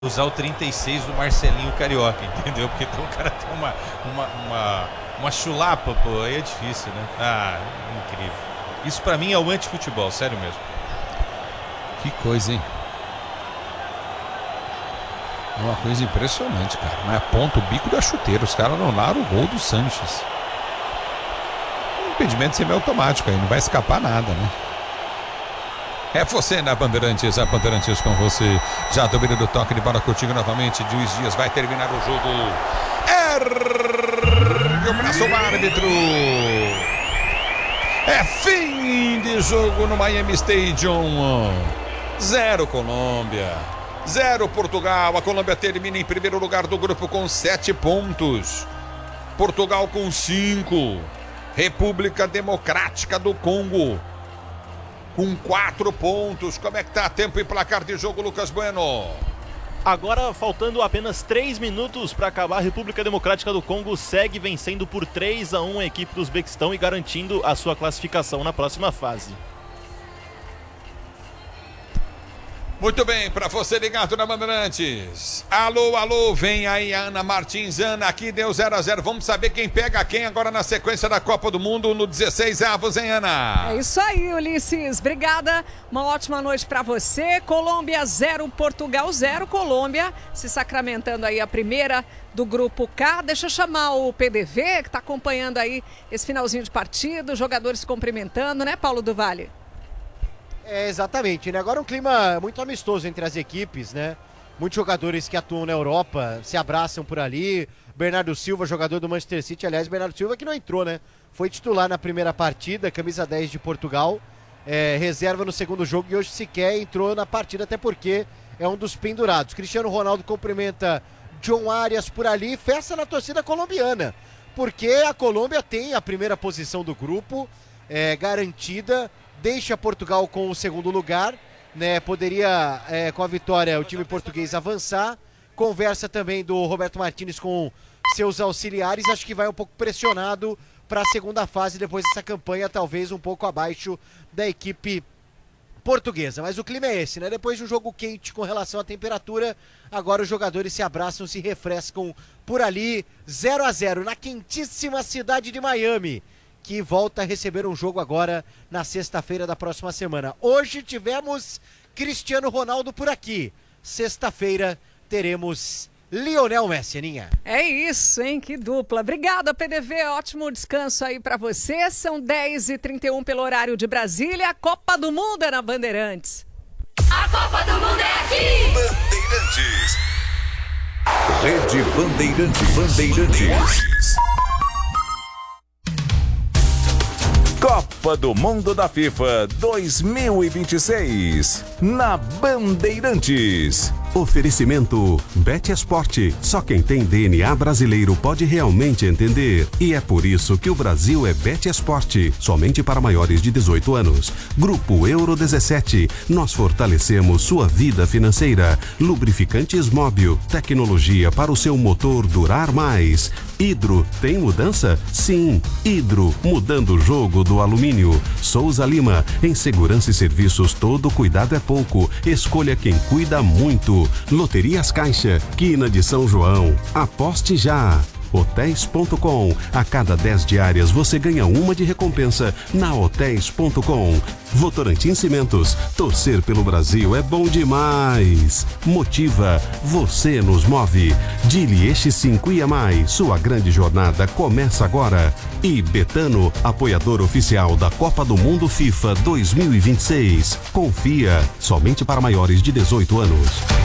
usar o 36 do Marcelinho Carioca, entendeu? Porque então o cara tem uma chulapa, pô, aí é difícil, né? Ah, incrível. Isso pra mim é o anti-futebol, sério mesmo. Que coisa, hein? É uma coisa impressionante, cara. Mas aponta o bico da chuteira. Os caras anularam o gol do Sanches. Um impedimento semiautomático aí, não vai escapar nada, né? É você na Bandeirantes, a Bandeirantes com você. Já domina do toque de bola contigo novamente. Luiz Dias vai terminar o jogo. Ergue o braço o árbitro. É fim de jogo no Miami Stadium. 0 Colômbia, 0 Portugal. A Colômbia termina em primeiro lugar do grupo com 7 pontos. Portugal com 5. República Democrática do Congo com 4 pontos. Como é que tá tempo e placar de jogo, Lucas Bueno? Agora, faltando apenas 3 minutos para acabar, a República Democrática do Congo segue vencendo por 3-1 a equipe do Uzbequistão e garantindo a sua classificação na próxima fase. Muito bem, para você ligado na Bandeirantes. Alô, alô, vem aí a Ana Martins. Ana, aqui deu 0-0. Vamos saber quem pega quem agora na sequência da Copa do Mundo no 16 avos, hein, Ana? É isso aí, Ulisses. Obrigada. Uma ótima noite para você. Colômbia 0, Portugal 0. Colômbia se sacramentando aí a primeira do grupo K. Deixa eu chamar o PDV, que está acompanhando aí esse finalzinho de partida, os jogadores se cumprimentando, né, Paulo do Vale? É, exatamente, né? Agora um clima muito amistoso entre as equipes, né? Muitos jogadores que atuam na Europa se abraçam por ali. Bernardo Silva, jogador do Manchester City, aliás, Bernardo Silva que não entrou, né? Foi titular na primeira partida, camisa 10 de Portugal, reserva no segundo jogo e hoje sequer entrou na partida, até porque é um dos pendurados. Cristiano Ronaldo cumprimenta John Arias por ali, festa na torcida colombiana, porque a Colômbia tem a primeira posição do grupo, garantida, deixa Portugal com o segundo lugar, né? Poderia, com a vitória, o time português avançar. Conversa também do Roberto Martínez com seus auxiliares. Acho que vai um pouco pressionado para a segunda fase, depois dessa campanha, talvez um pouco abaixo da equipe portuguesa. Mas o clima é esse, né? Depois de um jogo quente com relação à temperatura, agora os jogadores se abraçam, se refrescam por ali. 0-0 na quentíssima cidade de Miami, que volta a receber um jogo agora na sexta-feira da próxima semana. Hoje tivemos Cristiano Ronaldo por aqui. Sexta-feira teremos Lionel Messi, Aninha. É isso, hein? Que dupla. Obrigada, PDV. Ótimo descanso aí pra você. São 10h31 pelo horário de Brasília. A Copa do Mundo é na Bandeirantes. A Copa do Mundo é aqui! Bandeirantes. Rede Bandeirantes. Copa do Mundo da FIFA 2026 na Bandeirantes. Oferecimento Bet Esporte. Só quem tem DNA brasileiro pode realmente entender. E é por isso que o Brasil é Bet Esporte. Somente para maiores de 18 anos. Grupo Euro 17. Nós fortalecemos sua vida financeira. Lubrificantes Móbil. Tecnologia para o seu motor durar mais. Hidro. Tem mudança? Sim. Hidro. Mudando o jogo do alumínio. Souza Lima. Em segurança e serviços, todo cuidado é pouco. Escolha quem cuida muito. Loterias Caixa, Quina de São João. Aposte já. Hotéis.com. A cada 10 diárias você ganha uma de recompensa na Hotéis.com. Votorantim Cimentos. Torcer pelo Brasil é bom demais. Motiva. Você nos move. Dilieste 5 e mais. Sua grande jornada começa agora. E Betano, apoiador oficial da Copa do Mundo FIFA 2026. Confia. Somente para maiores de 18 anos.